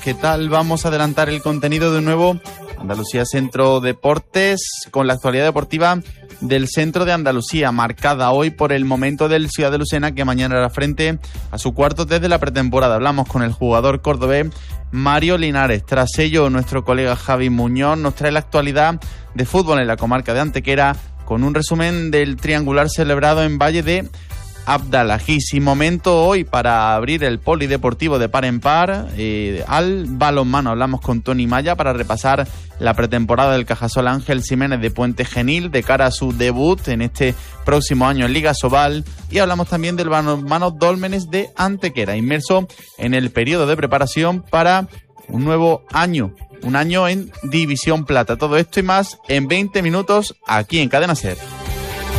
¿qué tal? Vamos a adelantar el contenido de nuevo. Andalucía Centro Deportes, con la actualidad deportiva del centro de Andalucía, marcada hoy por el momento del Ciudad de Lucena, que mañana hará frente a su cuarto desde la pretemporada. Hablamos con el jugador cordobés Mario Linares. Tras ello, nuestro colega Javi Muñoz nos trae la actualidad de fútbol en la comarca de Antequera, con un resumen del triangular celebrado en Valle de Abdalajís. Y momento hoy para abrir el polideportivo de par en par al balonmano. Hablamos con Tony Maya para repasar la pretemporada del Cajasol Ángel Jiménez de Puente Genil de cara a su debut en este próximo año en Liga Sobal, y hablamos también del balonmano Dólmenes de Antequera, inmerso en el periodo de preparación para un nuevo año, un año en División Plata. Todo esto y más en 20 minutos aquí en Cadena SER.